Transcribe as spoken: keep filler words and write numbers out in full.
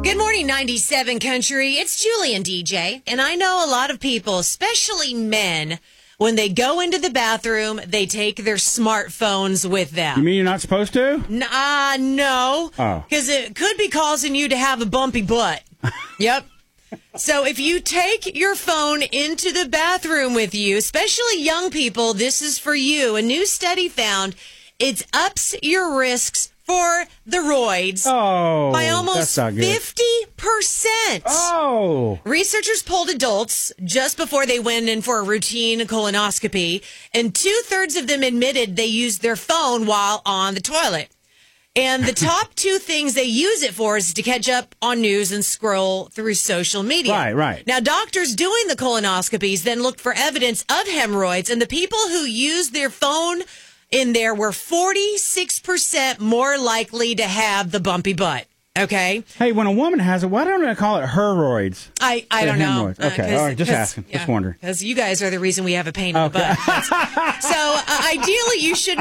Good morning, ninety-seven Country. It's Julie and D J. And I know a lot of people, especially men, when they go into the bathroom, they take their smartphones with them. You mean you're not supposed to? N- uh, no. Oh. Because it could be causing you to have a bumpy butt. Yep. So if you take your phone into the bathroom with you, especially young people, this is for you. A new study found it ups your risks for the roids Oh, by that's almost not good. fifty percent. Oh. Researchers polled adults just before they went in for a routine colonoscopy, and two-thirds of them admitted they used their phone while on the toilet. And the top two things they use it for is to catch up on news and scroll through social media. Right, right. Now, doctors doing the colonoscopies then looked for evidence of hemorrhoids, and the people who used their phone in there were forty-six percent more likely to have the bumpy butt. Okay? Hey, when a woman has it, why don't I call it hemorrhoids? I, I don't know. Hemorrhoids. Okay, Uh, all right, just asking, just wondering. Because you guys are the reason we have a pain in the butt. So, uh, ideally, you should